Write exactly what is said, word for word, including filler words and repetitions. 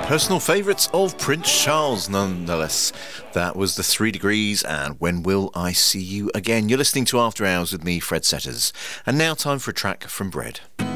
Personal favourites of Prince Charles, nonetheless. That was the Three Degrees and When Will I See You Again. You're listening to After Hours with me, Fred Setters. And now time for a track from Bread.